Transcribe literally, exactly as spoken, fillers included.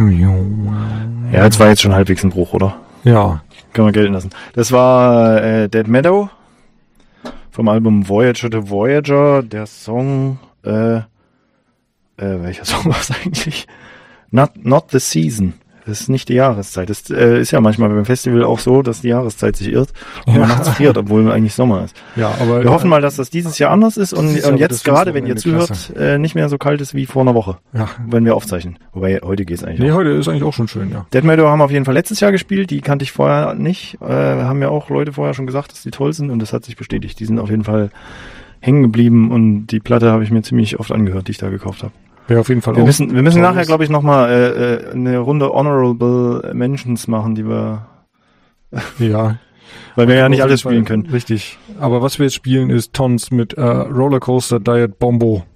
Ja, das war jetzt schon halbwegs ein Bruch, oder? Ja. Kann man gelten lassen. Das war äh, Dead Meadow vom Album Voyager to Voyager. Der Song, äh, äh, welcher Song war es eigentlich? Not, not the Season. Das ist nicht die Jahreszeit. Das äh, ist ja manchmal beim Festival auch so, dass die Jahreszeit sich irrt und man nachts friert, obwohl eigentlich Sommer ist. Ja, aber wir hoffen mal, dass das dieses Jahr anders ist und, ist und jetzt gerade, wenn ihr zuhört, äh, nicht mehr so kalt ist wie vor einer Woche, ja. wenn wir aufzeichnen. Wobei, heute geht's eigentlich Nee, auch. heute ist eigentlich auch schon schön, ja. Dead Meadow haben wir auf jeden Fall letztes Jahr gespielt, die kannte ich vorher nicht. Äh, haben mir auch Leute vorher schon gesagt, dass die toll sind und das hat sich bestätigt. Die sind auf jeden Fall hängen geblieben und die Platte habe ich mir ziemlich oft angehört, die ich da gekauft habe. Ja, auf jeden Fall wir auch. Müssen, wir müssen nachher, glaube ich, nochmal äh, eine Runde Honorable Mentions machen, die wir... Ja. Weil wir ja nicht alles spielen können. Richtig. Aber was wir jetzt spielen ist Tons mit äh, Rollercoaster Diet Bombo.